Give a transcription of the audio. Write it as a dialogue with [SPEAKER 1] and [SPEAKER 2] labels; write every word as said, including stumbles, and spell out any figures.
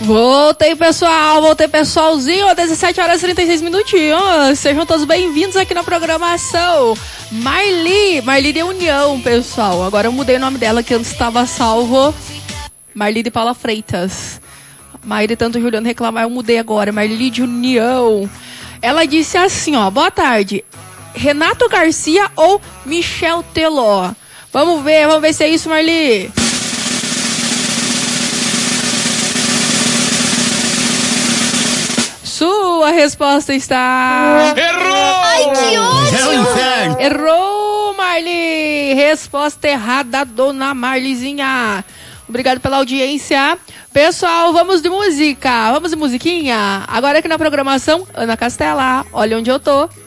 [SPEAKER 1] Voltei, pessoal, voltei, pessoalzinho, dezessete horas e trinta e seis minutinhos. Sejam todos bem-vindos aqui na programação. Marli, Marli de União, pessoal. Agora eu mudei o nome dela, que antes estava salvo. Marli de Paula Freitas. Marli, tanto Juliano reclamar, eu mudei agora. Marli de União. Ela disse assim, ó, boa tarde. Renato Garcia ou Michel Teló? Vamos ver, vamos ver se é isso, Marli. Sua resposta está...
[SPEAKER 2] Errou!
[SPEAKER 3] Ai, que ódio!
[SPEAKER 1] Errou, Marli! Resposta errada, dona Marlizinha. Obrigado pela audiência. Pessoal, vamos de música. Vamos de musiquinha. Agora aqui na programação, Ana Castela. Olha onde eu tô.